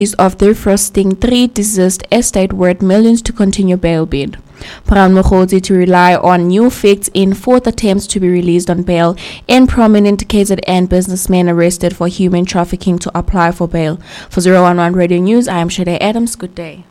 of defrosting 3 deceased estate worth millions to continue bail bid. Brown Mokgotsi to rely on new facts in fourth attempts to be released on bail, and prominent KZN businessman arrested for human trafficking to apply for bail. For 011 Radio News, I am Shade Adams. Good day.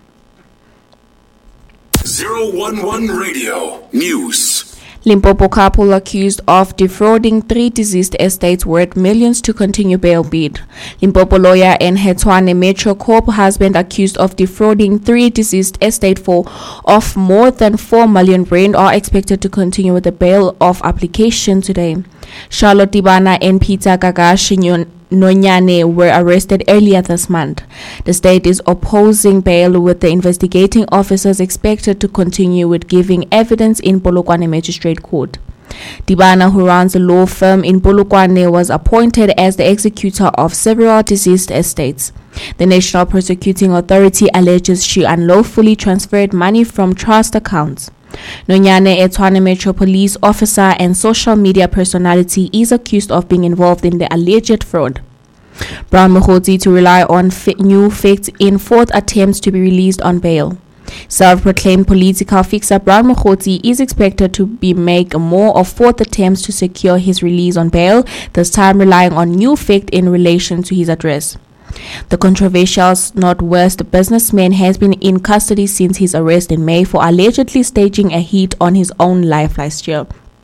011 Radio News. Limpopo couple accused of defrauding 3 deceased estates worth millions to continue bail bid. Limpopo lawyer and Hetwane Metro Corp husband accused of defrauding 3 deceased estate of more than 4 million rand are expected to continue with the bail of application today. Charlotte Dibana and Peter Gagashi Nonyane were arrested earlier this month. The state is opposing bail, with the investigating officers expected to continue with giving evidence in Polokwane Magistrate Court. Dibana, who runs a law firm in Polokwane, was appointed as the executor of several deceased estates. The National Prosecuting Authority alleges she unlawfully transferred money from trust accounts. Nonyane, a Tshwane Metro police officer and social media personality, is accused of being involved in the alleged fraud. Brown Mokgotsi to rely on new facts in fourth attempts to be released on bail. Self-proclaimed political fixer Brown Mokgotsi is expected to make more of fourth attempts to secure his release on bail, this time relying on new facts in relation to his address. The controversial Northwest businessman has been in custody since his arrest in May for allegedly staging a hit on his own life last year.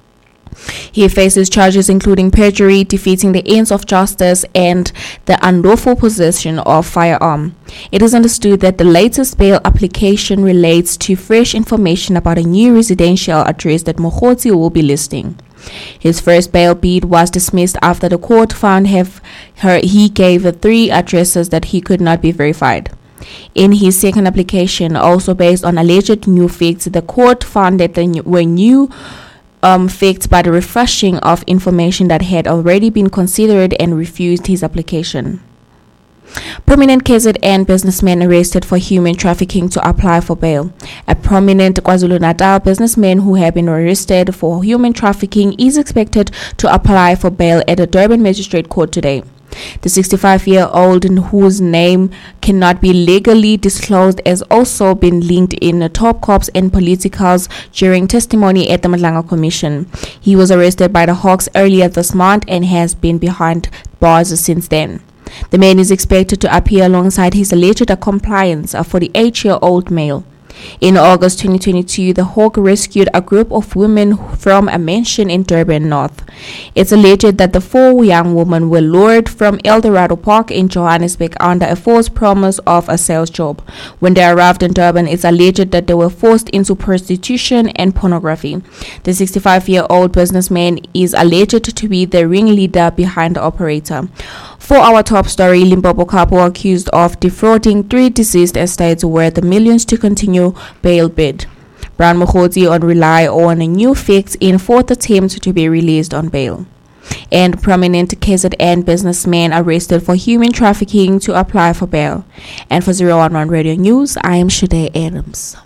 He faces charges including perjury, defeating the ends of justice, and the unlawful possession of firearm. It is understood that the latest bail application relates to fresh information about a new residential address that Mokgotsi will be listing. His first bail bid was dismissed after the court found he gave 3 addresses that he could not be verified. In his second application, also based on alleged new facts, the court found that there were new facts by the refreshing of information that had already been considered, and refused his application. Prominent KZN businessman arrested for human trafficking to apply for bail. A prominent KwaZulu-Natal businessman who had been arrested for human trafficking is expected to apply for bail at the Durban Magistrate Court today. The 65-year-old, whose name cannot be legally disclosed, has also been linked in top cops and politicals during testimony at the Madlanga Commission. He was arrested by the Hawks earlier this month and has been behind bars since then. The man is expected to appear alongside his alleged accomplice, a 48-year-old male. In August 2022, the Hawk rescued a group of women from a mansion in Durban North. It's alleged that the 4 young women were lured from Eldorado Park in Johannesburg under a false promise of a sales job. When they arrived in Durban, it's alleged that they were forced into prostitution and pornography. The 65-year-old businessman is alleged to be the ringleader behind the operator. For our top story, Limpopo couple accused of defrauding 3 deceased estates worth millions to continue bail bid. Brown Mokgotsi on rely on new facts in fourth attempt to be released on bail. And prominent KZN businessman arrested for human trafficking to apply for bail. And for 011 Radio News, I am Shade Adams.